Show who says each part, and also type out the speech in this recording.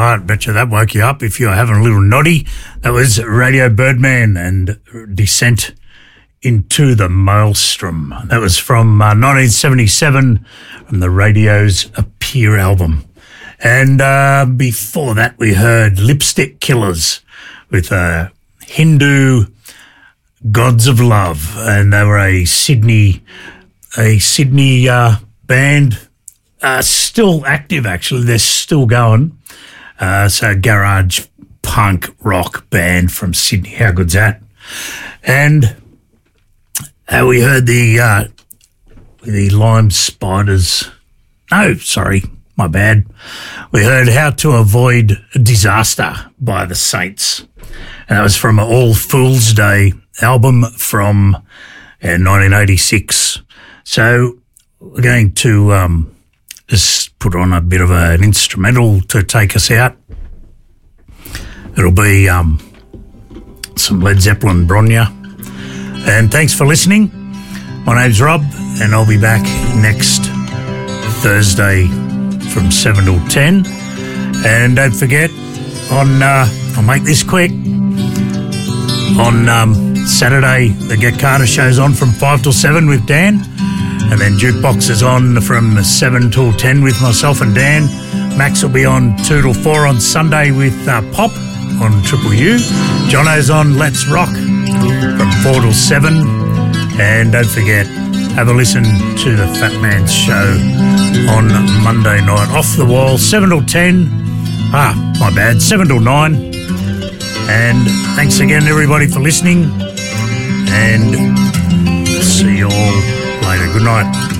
Speaker 1: right, betcha that woke you up if you're having a little noddy. That was Radio Birdman and Descent into the Maelstrom. That was from 1977 from the Radio's Appear album. And before that we heard Lipstick Killers with Hindu Gods of Love, and they were a Sydney band, still active actually. They're still going. So garage punk rock band from Sydney. How good's that? And we heard the Lime Spiders. No, sorry, my bad. We heard How to Avoid Disaster by the Saints. And that was from an All Fool's Day album from 1986. So we're going to just put on a bit of an instrumental to take us out. It'll be some Led Zeppelin, Bronya. And thanks for listening. My name's Rob, and I'll be back next Thursday from 7 till 10. And don't forget, I'll make this quick, on Saturday, the Get Carter show's on from 5 till 7 with Dan, and then Jukebox is on from 7 till 10 with myself and Dan. Max will be on 2 till 4 on Sunday with Pop on Triple U. Jono's on Let's Rock from 4 till 7. And don't forget, have a listen to the Fat Man's show on Monday night. Off the Wall, 7 till 10. My bad, 7 till 9. And thanks again, everybody, for listening. And see you all later. Good night.